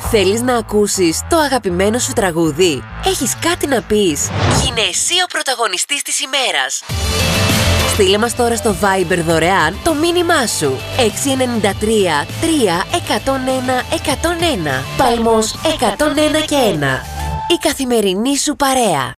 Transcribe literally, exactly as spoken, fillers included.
Θέλεις να ακούσεις το αγαπημένο σου τραγούδι? Έχεις κάτι να πεις? Γίνε εσύ ο πρωταγωνιστής της ημέρας. Στείλε μας τώρα στο Viber δωρεάν το μήνυμά σου. έξι εννιά τρία τρία ένα μηδέν ένα ένα μηδέν ένα. Παλμός εκατόν ένα και ένα. Η καθημερινή σου παρέα.